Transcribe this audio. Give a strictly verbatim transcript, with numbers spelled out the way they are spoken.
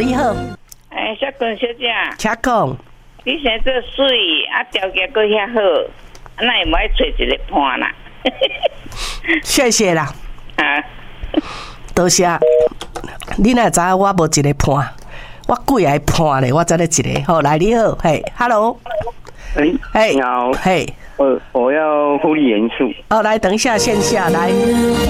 你好。 哎，小君小姐， 请讲。 你现在做水啊，条件搁遐好，那也莫爱找一个伴啦。 谢谢啦。 啊， 多谢。你哪知影我无一个伴？我几个伴咧？我才咧一个。好，来你好，嘿 ，Hello。 哎， 嘿， 你好， 嘿， 我我要护理元素。 哦，来，等一下，线下来。